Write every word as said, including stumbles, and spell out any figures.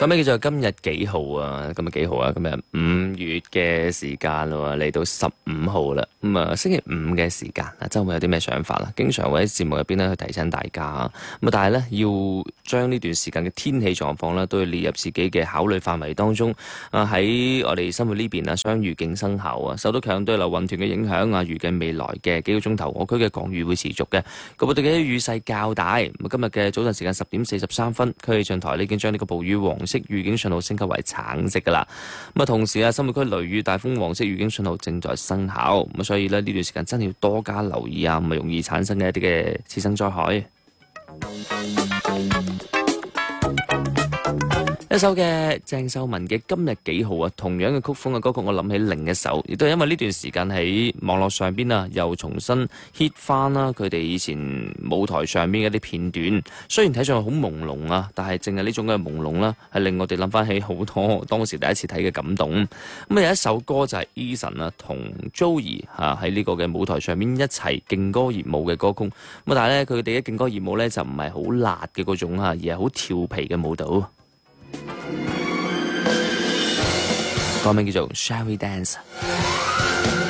咁咩叫做今日幾號啊？今日幾號啊？今日五月嘅時間咯，嚟到十五號啦。咁啊，星期五嘅時間啊，周末有啲咩想法啦？經常會喺節目入邊咧去提醒大家啊。咁啊，但係咧要將呢段時間嘅天氣狀況咧，都要列入自己嘅考慮範圍當中。啊，喺我哋生活呢邊啊，雙魚勁生效啊，受到強對流雲團嘅影響啊，預計未來嘅幾個鐘頭，我區嘅降雨會持續嘅。局部地區雨勢較大。咁今日嘅早晨時間十點四十三分，區氣象台已經將呢個暴雨黃色預警信號升級為橙色噶啦。咁啊，同時啊，深水區雷雨大風黃色預警信號正在生效。咁所以咧呢段時間真係要多加留意啊，唔係容易產生嘅一啲嘅次生災害。一首嘅鄭秀文嘅今日幾號啊，同樣嘅曲風嘅歌曲，我諗起另一首，亦都係因為呢段時間喺網絡上邊啊，又重新 hit 翻啦佢哋以前舞台上邊嘅一啲片段。雖然睇上去好朦朧啊，但係淨係呢種嘅朦朧啦，係令我哋諗翻起好多當時第一次睇嘅感動。咁啊有一首歌就係 Eason 啊同 Joey 嚇喺呢個嘅舞台上邊一齊勁歌熱舞嘅歌曲。咁但係咧佢哋嘅勁歌熱舞咧就唔係好辣嘅嗰種啊，而係好調皮嘅舞蹈。歌名叫做 Shall We Dance。